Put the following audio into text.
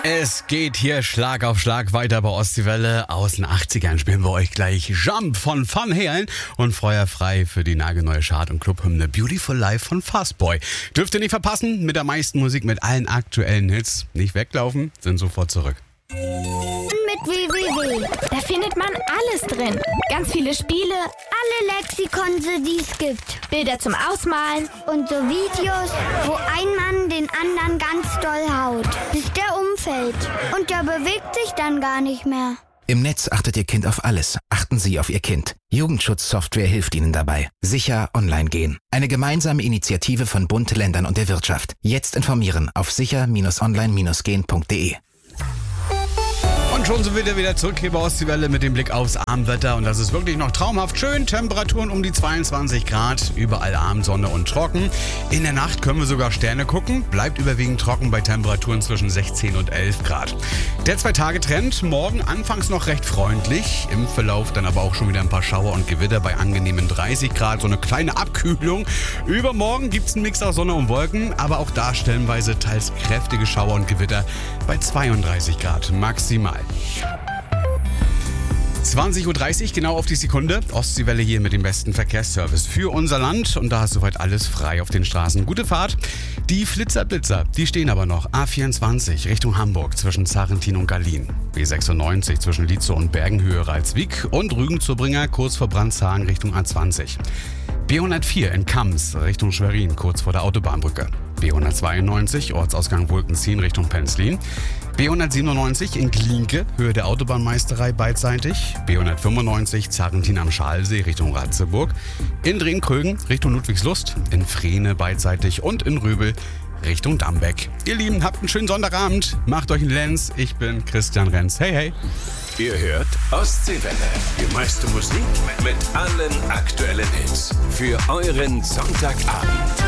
Es geht hier Schlag auf Schlag weiter bei Ostseewelle. Aus den 80ern spielen wir euch gleich Jump von Van Halen und Feuer frei für die nagelneue Chart- und Clubhymne Beautiful Life von Fastboy. Dürft ihr nicht verpassen, mit der meisten Musik, mit allen aktuellen Hits. Nicht weglaufen, sind sofort zurück. Mit www. Da findet man alles drin. Ganz viele Spiele, alle Lexikon, die es gibt. Bilder zum Ausmalen und so Videos, wo ein Mann den anderen ganz doll haut, bis der umfällt. Und der bewegt sich dann gar nicht mehr. Im Netz achtet Ihr Kind auf alles. Achten Sie auf Ihr Kind. Jugendschutzsoftware hilft Ihnen dabei. Sicher online gehen. Eine gemeinsame Initiative von Bund, Ländern und der Wirtschaft. Jetzt informieren auf sicher-online-gehen.de. Und schon sind wir wieder zurück hier bei Ostseewelle mit dem Blick aufs Abendwetter. Und das ist wirklich noch traumhaft schön. Temperaturen um die 22 Grad. Überall Abendsonne und trocken. In der Nacht können wir sogar Sterne gucken. Bleibt überwiegend trocken bei Temperaturen zwischen 16 und 11 Grad. Der 2-Tage-Trend. Morgen anfangs noch recht freundlich. Im Verlauf dann aber auch schon wieder ein paar Schauer und Gewitter bei angenehmen 30 Grad. So eine kleine Abkühlung. Übermorgen gibt es einen Mix aus Sonne und Wolken. Aber auch da stellenweise teils kräftige Schauer und Gewitter bei 32 Grad maximal. 20.30 Uhr, genau auf die Sekunde. Ostseewelle hier mit dem besten Verkehrsservice für unser Land. Und da ist soweit alles frei auf den Straßen. Gute Fahrt. Die Flitzer-Blitzer, die stehen aber noch. A24 Richtung Hamburg zwischen Zarrentin und Gallien. B96 zwischen Lietzow und Bergenhöhe Ralswiek. Und Rügen zur Bringer kurz vor Brandshagen Richtung A20. B104 in Kams Richtung Schwerin kurz vor der Autobahnbrücke. B192 Ortsausgang Wolkensien Richtung Penzlin. B197 in Glienke, Höhe der Autobahnmeisterei beidseitig. B195 Zarrentin am Schalsee Richtung Ratzeburg. In Drehkrögen Richtung Ludwigslust. In Frehne beidseitig und in Röbel Richtung Dambeck. Ihr Lieben, habt einen schönen Sonntagabend. Macht euch einen Lenz. Ich bin Christian Renz. Hey, hey. Ihr hört Ostseewelle. Die meiste Musik mit allen aktuellen Hits. Für euren Sonntagabend.